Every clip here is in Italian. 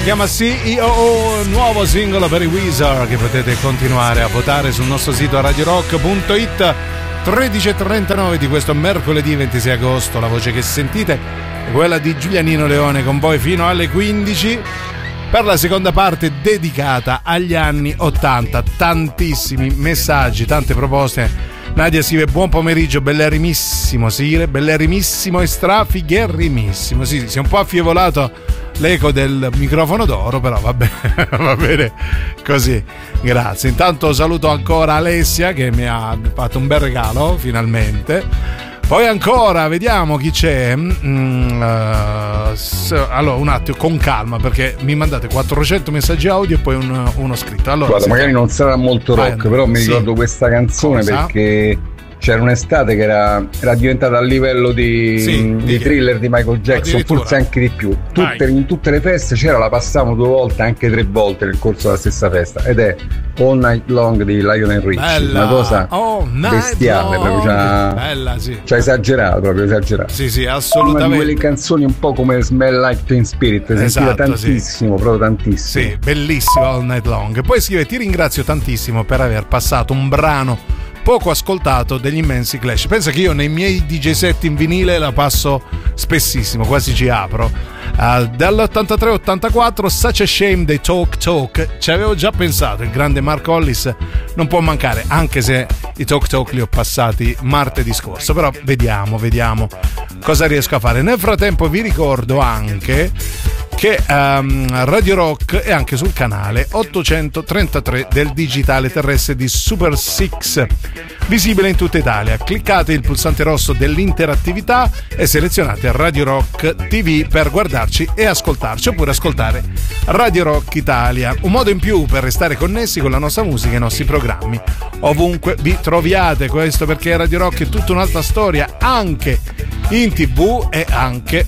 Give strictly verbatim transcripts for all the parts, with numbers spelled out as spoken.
chiama C E O O, nuovo singolo per i Weezer che potete continuare a votare sul nostro sito radio rock punto it. Tredici e trentanove di questo mercoledì ventisei agosto. La voce che sentite è quella di Giulianino Leone con voi fino alle quindici per la seconda parte dedicata agli anni ottanta. Tantissimi messaggi, tante proposte. Nadia scrive: buon pomeriggio, bellerimissimo Sire, bellerimissimo e strafigherimissimo. Sì, si è un po' affievolato l'eco del microfono d'oro, però va bene, va bene così, grazie. Intanto saluto ancora Alessia che mi ha fatto un bel regalo finalmente. Poi ancora vediamo chi c'è. Mm, uh, allora un attimo, con calma, perché mi mandate quattrocento messaggi audio e poi un, uno scritto. Allora, guarda, magari non sarà molto rock, ah, però mi sì. ricordo questa canzone. Cosa? Perché c'era un'estate che era, era diventata a livello di, sì, di, di Thriller di Michael Jackson, forse anche di più. Tutte, in tutte le feste c'era, la passavamo due volte, anche tre volte nel corso della stessa festa, ed è All Night Long di Lionel Richie. Bella. Una cosa oh, bestiale, proprio c'ha, bella, sì. c'ha esagerato, proprio esagerato. Sì, sì, assolutamente. Una di quelle canzoni un po' come Smell Like Teen Spirit, si esatto, sentiva tantissimo, sì. proprio tantissimo. Sì, bellissimo All Night Long. Poi scrive: ti ringrazio tantissimo per aver passato un brano poco ascoltato degli immensi Clash. Pensa che io nei miei D J set in vinile la passo spessissimo, quasi ci apro. Uh, dall'ottantatré ottantaquattro Such a Shame dei Talk Talk, ci avevo già pensato, il grande Mark Hollis non può mancare, anche se i Talk Talk li ho passati martedì scorso, però vediamo, vediamo cosa riesco a fare. Nel frattempo vi ricordo anche che um, Radio Rock è anche sul canale ottocentotrentatré del digitale terrestre di Super Six, visibile in tutta Italia. Cliccate il pulsante rosso dell'interattività e selezionate Radio Rock T V per guardarci e ascoltarci, oppure ascoltare Radio Rock Italia. Un modo in più per restare connessi con la nostra musica e i nostri programmi ovunque vi troviate. Questo perché Radio Rock è tutta un'altra storia, anche in tv e anche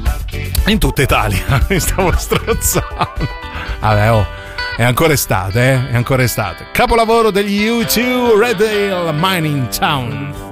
in tutta Italia. Mi stavo strozzando. Vabbè, oh, è ancora estate, eh? È ancora estate. Capolavoro degli U due, Red Hill Mining Town.